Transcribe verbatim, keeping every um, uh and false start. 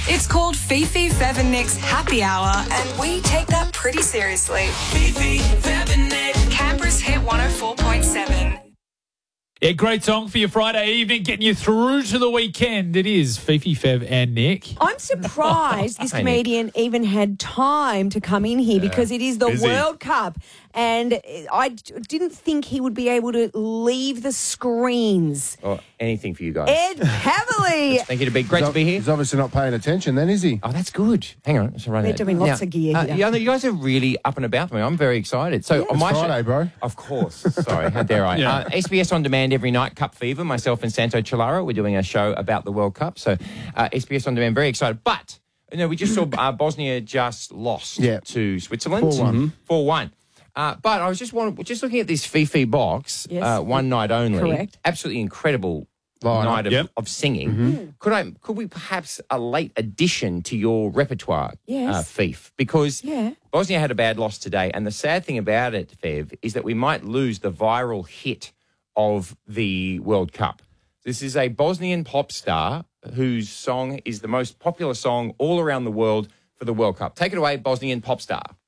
It's called Fifi, Fev and Nick's Happy Hour, and we take that pretty seriously. Fifi, Fev and Nick. Canberra's Hit one oh four point seven. Yeah, great song for your Friday evening, getting you through to the weekend. It is Fifi, Fev and Nick. I'm surprised this Hey, comedian even had time to come in here because it is the busy. World Cup. And I d- didn't think he would be able to leave the screens. Or anything for you guys. Ed Cavalier. Thank you to be great to be here. He's obviously not paying attention then, is he? Oh, that's good. Hang on. Let's run They're it. doing lots of gear uh, here. yeah, no, you guys are really up and about for me. I'm very excited. So on It's my Friday, show, bro. Of course. Sorry, how dare I? Yeah. Uh, S B S On Demand every night, Cup Fever. Myself and Santo Cilara, we're doing a show about the World Cup. So uh, S B S On Demand, very excited. But, you know, we just saw uh, Bosnia just lost Yeah. to Switzerland. four one. four one. Uh, but I was just want, just looking at this Fifi box, Yes. uh, one night only. Correct. Absolutely incredible Lineup. night of, Yep. of singing. Could I? Could we perhaps a late addition to your repertoire, Yes. uh, Fif? Because Yeah. Bosnia had a bad loss today, and the sad thing about it, Fev, is that we might lose the viral hit of the World Cup. This is a Bosnian pop star whose song is the most popular song all around the world for the World Cup. Take it away, Bosnian pop star.